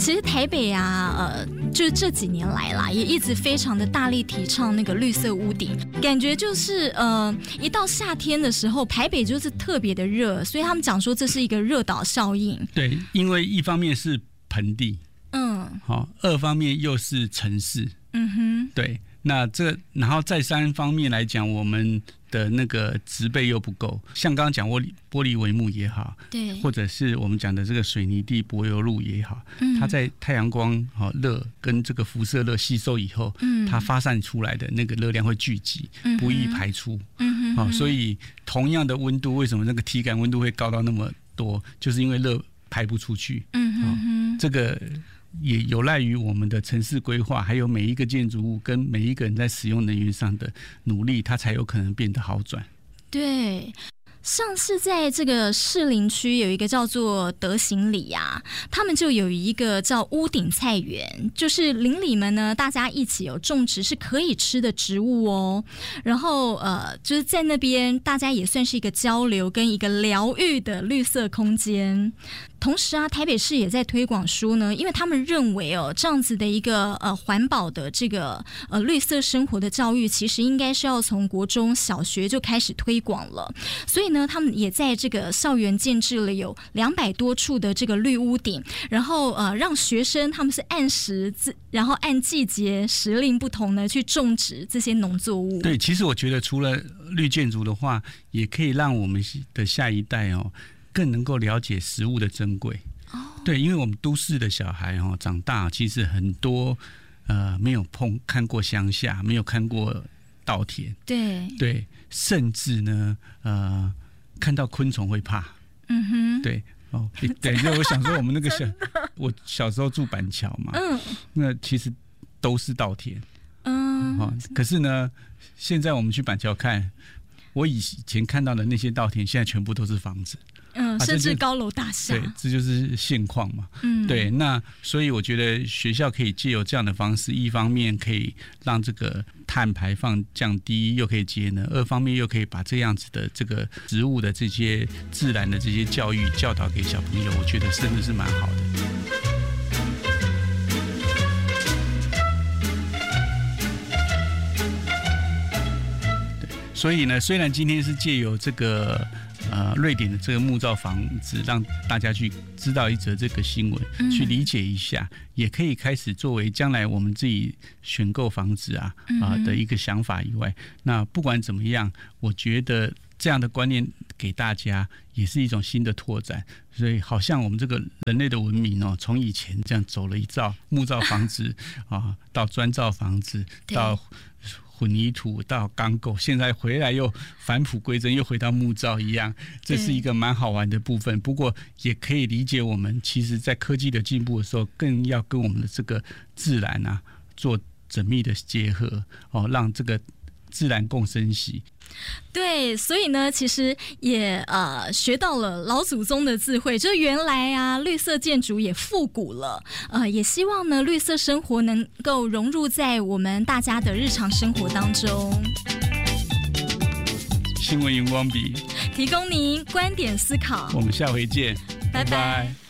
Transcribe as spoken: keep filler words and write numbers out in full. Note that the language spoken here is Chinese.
其实台北啊，呃，就这几年来啦，也一直非常的大力提倡那个绿色屋顶，感觉就是呃，一到夏天的时候，台北就是特别的热，所以他们讲说这是一个热岛效应。 对，因为一方面是盆地，嗯，好、哦，二方面又是城市，嗯哼，对。那这，然后再三方面来讲，我们的那个植被又不够，像刚刚讲玻璃玻璃帷幕也好，对，或者是我们讲的这个水泥地柏油路也好，嗯，它在太阳光好热跟这个辐射热吸收以后，嗯，它发散出来的那个热量会聚集，嗯，不易排出，嗯哼，好，所以同样的温度，为什么那个体感温度会高到那么多？就是因为热排不出去，嗯哼，这个。也有赖于我们的城市规划，还有每一个建筑物跟每一个人在使用能源上的努力，它才有可能变得好转。 对。像是在这个士林区有一个叫做德行里啊，他们就有一个叫屋顶菜园，就是邻里们呢大家一起有种植是可以吃的植物哦。然后呃，就是在那边大家也算是一个交流跟一个疗愈的绿色空间。同时啊，台北市也在推广说呢，因为他们认为哦，这样子的一个呃环保的这个呃绿色生活的教育，其实应该是要从国中小学就开始推广了。所以呢，他们也在这个校园建置了有两百多处的这个绿屋顶，然后呃让学生他们是按时，然后按季节时令不同呢去种植这些农作物。 对，其实我觉得除了绿建筑的话，也可以让我们的下一代哦。更能够了解食物的珍贵，哦，对，因为我们都市的小孩哦，长大其实很多呃没有碰看过乡下，没有看过稻田， 对对，甚至呢呃看到昆虫会怕，嗯哼，对哦，对，就我想说我们那个小我小时候住板桥嘛，嗯，那其实都是稻田，嗯，哦，可是呢，现在我们去板桥看，我以前看到的那些稻田，现在全部都是房子。 嗯，甚至高楼大厦， 对，这就是现况嘛。嗯，对，那所以我觉得学校可以借由这样的方式，一方面可以让这个碳排放降低，又可以节能；二方面又可以把这样子的这个植物的这些自然的这些教育教导给小朋友，我觉得真的是蛮好的。所以呢，虽然今天是借由这个呃瑞典的这个木造房子，让大家去知道一则这个新闻，嗯，去理解一下，也可以开始作为将来我们自己选购房子啊啊、呃、的一个想法以外，那不管怎么样，我觉得这样的观念给大家也是一种新的拓展。所以好像我们这个人类的文明哦，从以前这样走了一造木造房子啊，到砖造房子，到混凝土到钢构，现在回来又返璞归真，又回到木造一样，这是一个蛮好玩的部分。不过也可以理解，我们其实在科技的进步的时候，更要跟我们的这个自然啊做缜密的结合哦，让这个自然共生息。 对，所以呢，其实也呃学到了老祖宗的智慧，就原来啊，绿色建筑也复古了，呃，也希望呢，绿色生活能够融入在我们大家的日常生活当中。 新闻荧光笔提供您观点思考， 我们下回见， 拜拜。 拜拜。